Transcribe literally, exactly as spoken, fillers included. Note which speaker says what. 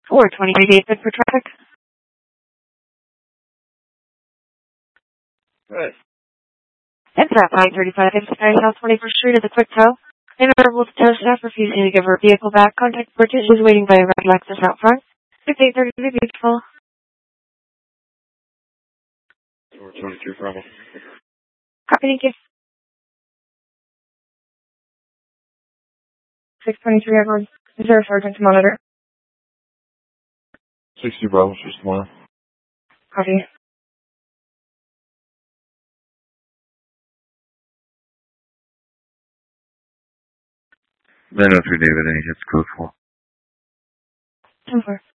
Speaker 1: four twenty-three David for traffic.
Speaker 2: Good.
Speaker 1: It's at nine thirty-five Sky South twenty-first Street at the Quick Tow. Inaudible to tow staff refusing to give her vehicle back. Contact purchase is waiting by a red Lexus out front. It's eight thirty to be beautiful.
Speaker 2: four twenty-two Bravo.
Speaker 1: Copy, thank you. six twenty-three Edward. Is there a sergeant to monitor?
Speaker 2: sixty Bravo, just one.
Speaker 1: Copy.
Speaker 2: nine oh three David, any hits code four.
Speaker 1: ten four.